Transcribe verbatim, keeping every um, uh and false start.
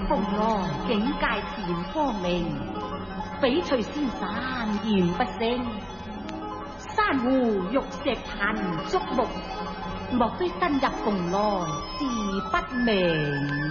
鳳來境界前方明，翡翠仙山言不勝，珊瑚玉石彈竹木，莫非真入鳳來自不明。